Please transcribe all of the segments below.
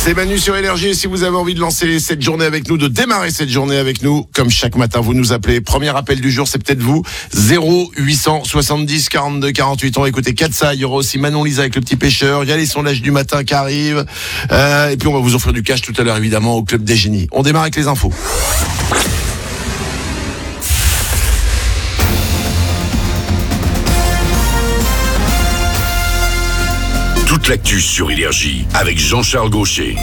C'est Manu sur Énergie et si vous avez envie de lancer cette journée avec nous, de démarrer cette journée avec nous, comme chaque matin vous nous appelez, premier appel du jour c'est peut-être vous, 0870 42 48, on va écouter Katsa, il y aura aussi Manon Lisa avec le petit pêcheur, il y a les sondages du matin qui arrivent, et puis on va vous offrir du cash tout à l'heure évidemment au Club des Génies. On démarre avec les infos. Toute l'actu sur Énergie avec Jean-Charles Gaucher.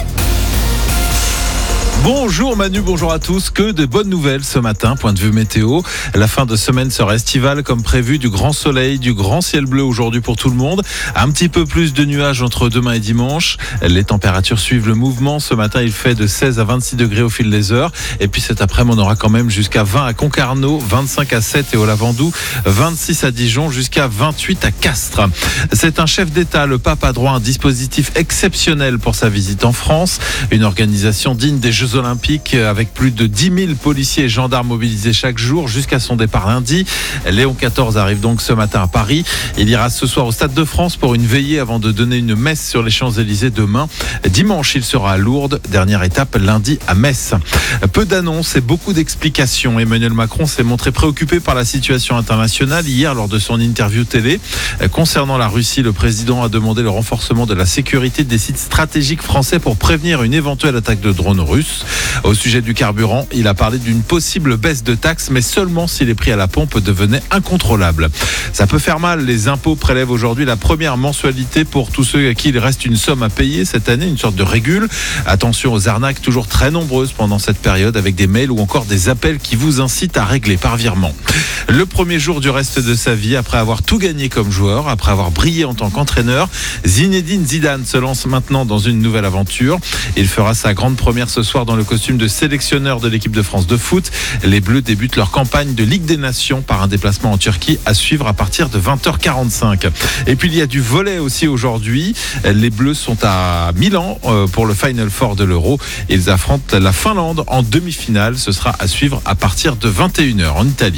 Bonjour Manu, bonjour à tous. Que de bonnes nouvelles ce matin, point de vue météo. La fin de semaine sera estivale comme prévu, du grand soleil, du grand ciel bleu aujourd'hui pour tout le monde. Un petit peu plus de nuages entre demain et dimanche. Les températures suivent le mouvement. Ce matin, il fait de 16 à 26 degrés au fil des heures. Et puis cet après-midi, on aura quand même jusqu'à 20 à Concarneau, 25 à Sète et au Lavandou, 26 à Dijon, jusqu'à 28 à Castres. C'est un chef d'État. Le pape a droit à un dispositif exceptionnel pour sa visite en France. Une organisation digne des Jeux Olympiques avec plus de 10 000 policiers et gendarmes mobilisés chaque jour jusqu'à son départ lundi. Léon XIV arrive donc ce matin à Paris. Il ira ce soir au Stade de France pour une veillée avant de donner une messe sur les Champs-Élysées demain. Dimanche, il sera à Lourdes. Dernière étape lundi à Metz. Peu d'annonces et beaucoup d'explications. Emmanuel Macron s'est montré préoccupé par la situation internationale hier lors de son interview télé. Concernant la Russie, le président a demandé le renforcement de la sécurité des sites stratégiques français pour prévenir une éventuelle attaque de drones russes. Au sujet du carburant, il a parlé d'une possible baisse de taxes, mais seulement si les prix à la pompe devenaient incontrôlables. Ça peut faire mal. Les impôts prélèvent aujourd'hui la première mensualité pour tous ceux à qui il reste une somme à payer cette année, une sorte de régule. Attention aux arnaques toujours très nombreuses pendant cette période avec des mails ou encore des appels qui vous incitent à régler par virement. Le premier jour du reste de sa vie, après avoir tout gagné comme joueur, après avoir brillé en tant qu'entraîneur, Zinedine Zidane se lance maintenant dans une nouvelle aventure. Il fera sa grande première ce soir dans le costume de sélectionneur de l'équipe de France de foot. Les Bleus débutent leur campagne de Ligue des Nations par un déplacement en Turquie à suivre à partir de 20h45. Et puis il y a du volley aussi aujourd'hui. Les Bleus sont à Milan pour le Final Four de l'Euro. Ils affrontent la Finlande en demi-finale. Ce sera à suivre à partir de 21h en Italie.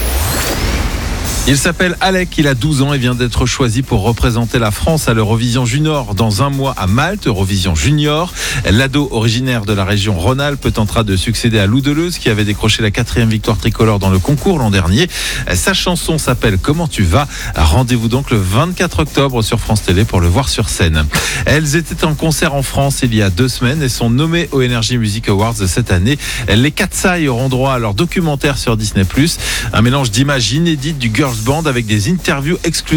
Il s'appelle Alec, il a 12 ans et vient d'être choisi pour représenter la France à l'Eurovision Junior dans un mois à Malte, Eurovision Junior. L'ado originaire de la région Rhône-Alpes tentera de succéder à Lou Deleuze qui avait décroché la 4e victoire tricolore dans le concours l'an dernier. Sa chanson s'appelle Comment tu vas ? Rendez-vous donc le 24 octobre sur France Télé pour le voir sur scène. Elles étaient en concert en France il y a 2 semaines et sont nommées aux Energy Music Awards cette année. Les Katsa auront droit à leur documentaire sur Disney+. Un mélange d'images inédites du girls band avec des interviews exclusives